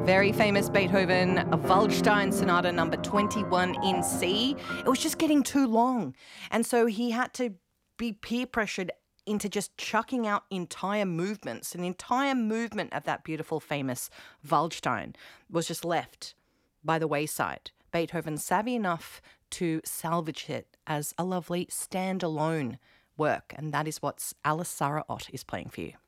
Very famous Beethoven, a Waldstein Sonata number 21 in C. It was just getting too long. And so he had to be peer pressured into just chucking out entire movements. An entire movement of that beautiful, famous Waldstein was just left by the wayside. Beethoven savvy enough to salvage it as a lovely standalone work. And that is what Alice Sarah Ott is playing for you.